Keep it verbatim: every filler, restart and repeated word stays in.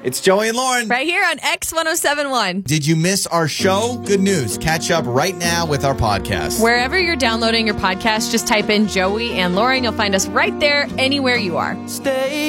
It's Joey and Lauren. Right here on X one oh seven point one. Did you miss our show? Good news. Catch up right now with our podcast. Wherever you're downloading your podcast, just type in Joey and Lauren. You'll find us right there, anywhere you are. Stay